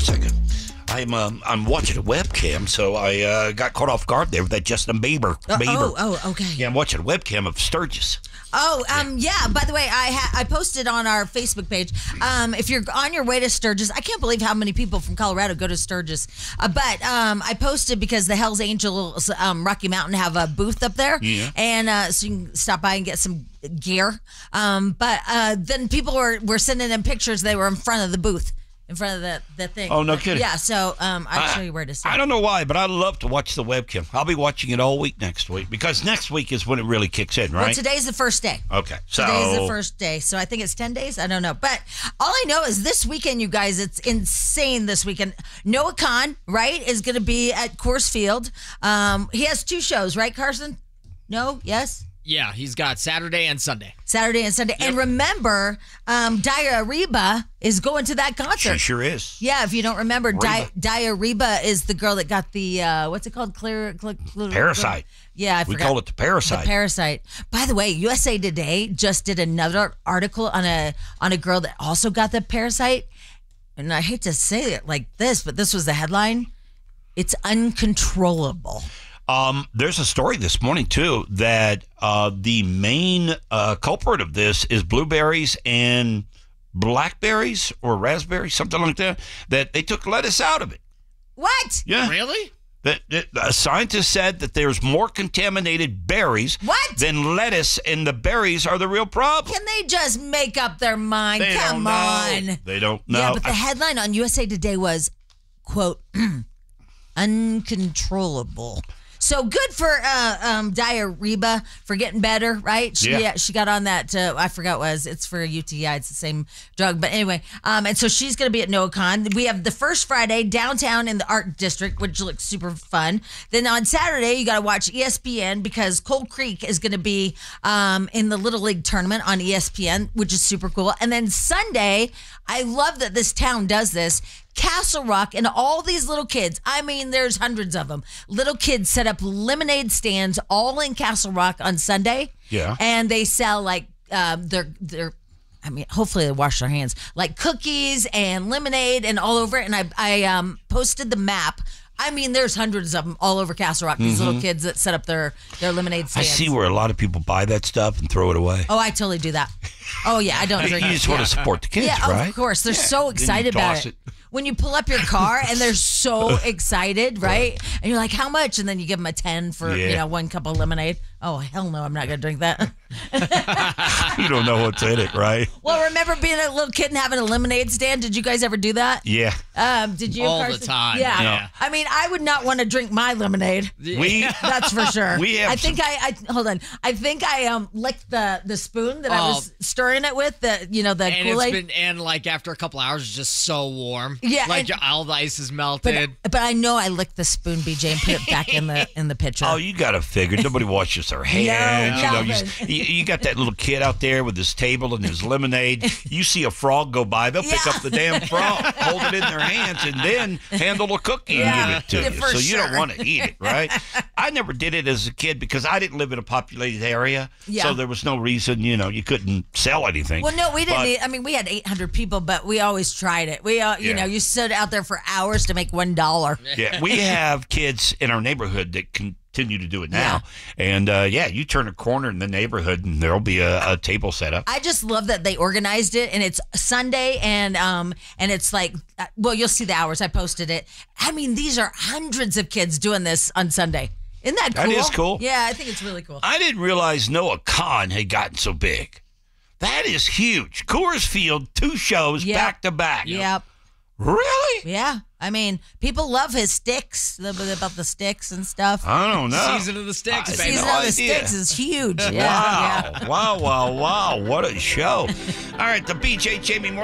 second. I'm watching a webcam, so I got caught off guard there with that Justin Bieber. Okay. Yeah, I'm watching a webcam of Sturgis. Yeah. By the way, I posted on our Facebook page. If you're on your way to Sturgis, I can't believe how many people from Colorado go to Sturgis. But I posted because the Hells Angels, Rocky Mountain, have a booth up there, and so you can stop by and get some gear. But then people were sending in pictures. They were in front of the booth. In front of the thing. Oh, no kidding. Yeah, so I'll show you where to sit. I don't know why, but I love to watch the webcam. I'll be watching it all week next week because next week is when it really kicks in, right? Well, today's the first day. Okay. Today's the first day, so I think it's 10 days. I don't know. But all I know is this weekend, you guys, it's insane this weekend. Noah Khan, right, is going to be at Coors Field. He has 2 shows, right, Carson? No? Yes? Yeah, he's got Saturday and Sunday. Saturday and Sunday. Yep. And remember, Daya Reba is going to that concert. She sure is. Yeah, if you don't remember, Daya Reba is the girl that got the, what's it called? Parasite. Yeah, I forgot. We call it the Parasite. The Parasite. By the way, USA Today just did another article on a girl that also got the Parasite. And I hate to say it like this, but this was the headline. It's uncontrollable. There's a story this morning, too, that the main culprit of this is blueberries and blackberries or raspberries, something like that they took lettuce out of it. What? Yeah. Really? That a scientist said that there's more contaminated berries than lettuce, and the berries are the real problem. Can they just make up their mind? Come on. They don't know. Yeah, but the headline on USA Today was, quote, uncontrollable. So good for Daya Reba for getting better, right? She got on that, I forgot what it was. It's for a UTI. It's the same drug. But anyway, and so she's going to be at Noah Khan. We have the first Friday downtown in the Art District, which looks super fun. Then on Saturday, you got to watch ESPN because Cold Creek is going to be in the Little League tournament on ESPN, which is super cool. And then Sunday, I love that this town does this. Castle Rock and all these little kids, I mean, there's hundreds of them. Little kids set up lemonade stands all in Castle Rock on Sunday. Yeah. And they sell like hopefully they wash their hands, like cookies and lemonade and all over it. And I posted the map. I mean, there's hundreds of them all over Castle Rock. These little kids that set up their lemonade stands. I see where a lot of people buy that stuff and throw it away. Oh, I totally do that. Oh, yeah, I don't drink it. You just want to support the kids, right? Yeah, of course. They're so excited about it. When you pull up your car and they're so excited, right? And you're like, how much? And then you give them a 10 for, 1 cup of lemonade. Oh, hell no, I'm not going to drink that. You don't know what's in it, right? Well, remember being a little kid and having a lemonade stand? Did you guys ever do that? Yeah. Did you, all Carson? the time? Yeah. I mean, I would not want to drink my lemonade. That's for sure. I think hold on. I think I licked the spoon that I was stirring it with, the Kool-Aid. And like after a couple hours, it's just so warm. Yeah. Like all the ice is melted. But I know I licked the spoon, BJ, and put it back in the pitcher. Oh, you got to figure. Nobody washes their hands. You got that little kid out there with his table and his lemonade. You see a frog go by, they'll pick up the damn frog, hold it in their hands, and then handle a cookie and give it to you. So you don't want to eat it, right? I never did it as a kid because I didn't live in a populated area. Yeah. So there was no reason, you couldn't sell anything. Well, no, we didn't. We had 800 people, but we always tried it. We, you stood out there for hours to make $1. Yeah, we have kids in our neighborhood that continue to do it now. And you turn a corner in the neighborhood and there'll be a table set up. I just love that they organized it, and it's Sunday, and it's like, you'll see the hours. I posted it. I mean, these are hundreds of kids doing this on Sunday. Isn't that cool? That is cool. Yeah, I think it's really cool. I didn't realize Noah Khan had gotten so big. That is huge. Coors Field, 2 shows back to back. Yep. Really? Yeah. I mean, people love his sticks, about the sticks and stuff. I don't know. Season of the Sticks, baby. Season of the Sticks is huge. Wow. Wow. What a show. All right, the BJ Jamie Morning.